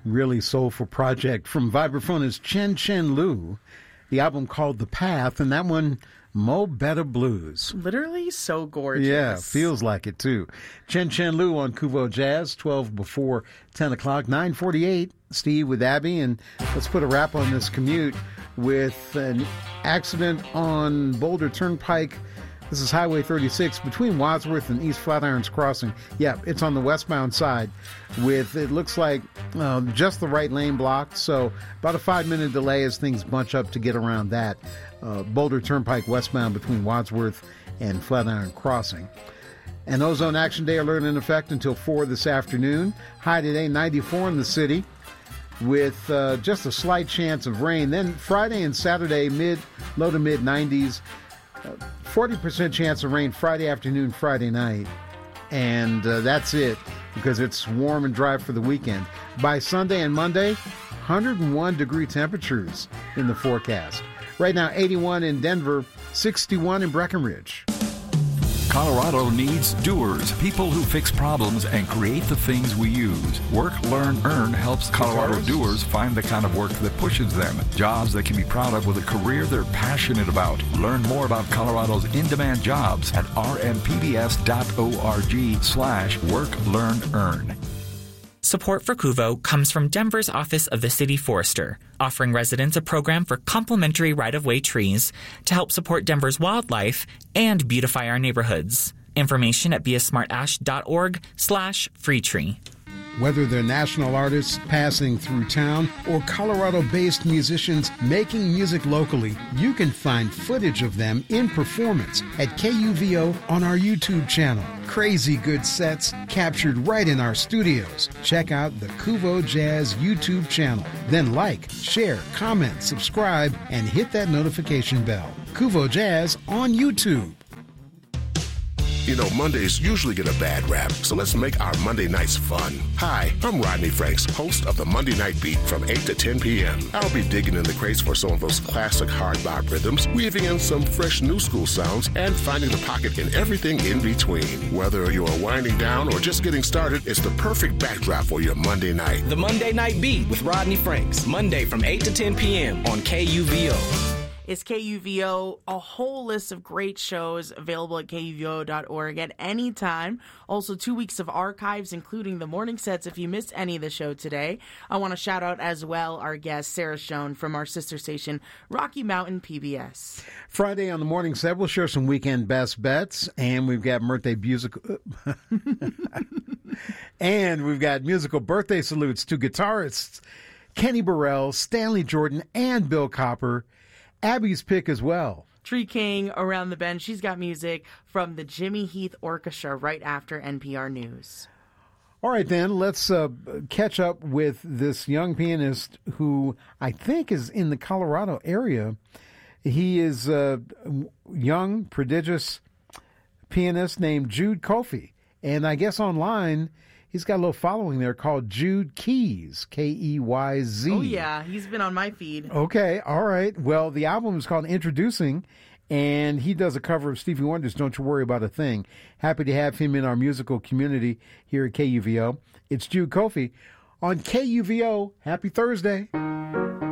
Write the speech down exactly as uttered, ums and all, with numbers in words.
really soulful project from vibraphonist Chen Chen Liu. The album called The Path, and that one, Mo Better Blues. Literally so gorgeous. Yeah, feels like it too. Chen Chen Liu on Kuvo Jazz, twelve before ten o'clock, nine forty-eight. Steve with Abby, and let's put a wrap on this commute with an accident on Boulder Turnpike. This is Highway thirty-six between Wadsworth and East Flatirons Crossing. Yeah, it's on the westbound side with, it looks like, uh, just the right lane blocked. So about a five-minute delay as things bunch up to get around that. Uh, Boulder Turnpike westbound between Wadsworth and Flatiron Crossing. An ozone action day alert in effect until four this afternoon. High today, ninety-four in the city with uh, just a slight chance of rain. Then Friday and Saturday, mid, low to mid nineties. forty percent chance of rain Friday afternoon, Friday night. And uh, that's it because it's warm and dry for the weekend. By Sunday and Monday, one hundred one degree temperatures in the forecast. Right now, eighty-one in Denver, sixty-one in Breckenridge. Colorado needs doers, people who fix problems and create the things we use. Work, Learn, Earn helps Colorado doers find the kind of work that pushes them. Jobs they can be proud of with a career they're passionate about. Learn more about Colorado's in-demand jobs at rmpbs.org slash work, learn, earn. Support for Kuvo comes from Denver's Office of the City Forester, offering residents a program for complimentary right-of-way trees to help support Denver's wildlife and beautify our neighborhoods. Information at beasmartash.org slash free tree. Whether they're national artists passing through town or Colorado-based musicians making music locally, you can find footage of them in performance at K U V O on our YouTube channel. Crazy good sets captured right in our studios. Check out the Kuvo Jazz YouTube channel. Then like, share, comment, subscribe, and hit that notification bell. Kuvo Jazz on YouTube. You know, Mondays usually get a bad rap, so let's make our Monday nights fun. Hi, I'm Rodney Franks, host of the Monday Night Beat from eight to ten p.m. I'll be digging in the crates for some of those classic hard bop rhythms, weaving in some fresh new school sounds, and finding the pocket in everything in between. Whether you're winding down or just getting started, it's the perfect backdrop for your Monday night. The Monday Night Beat with Rodney Franks, Monday from eight to ten p.m. on K U V O. Is K U V O, a whole list of great shows available at K U V O dot org at any time. Also, two weeks of archives, including the morning sets if you missed any of the show today. I want to shout out as well our guest, Sarah Schoen, from our sister station, Rocky Mountain P B S. Friday on the morning set, we'll share some weekend best bets, and we've got birthday musical... and we've got musical birthday salutes to guitarists Kenny Burrell, Stanley Jordan, and Bill Copper. Abby's pick as well. Tree King around the bend. She's got music from the Jimmy Heath Orchestra right after N P R News. All right, then, let's uh, catch up with this young pianist who I think is in the Colorado area. He is a young, prodigious pianist named Jude Kofi. And I guess online, he's got a little following there called Jude Keys, K E Y Z. Oh, yeah. He's been on my feed. Okay. All right. Well, the album is called Introducing, and he does a cover of Stevie Wonder's Don't You Worry About a Thing. Happy to have him in our musical community here at K U V O. It's Jude Kofi on K U V O. Happy Thursday.